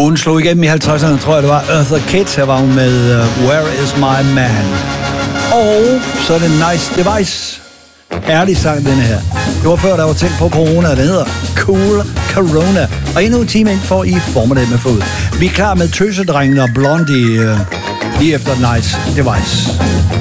Hun slog igennem i 50'erne, tror jeg det var. Eartha Kitt, her var hun med Where Is My Man. Og så er det Nice Device. Ærlig sang, denne her. Det var før, der var tænkt på corona, den hedder Cool Corona. Og endnu en time ind for i formiddag med fod. Vi er klar med Tøsedrengen og Blondie lige efter Nice Device.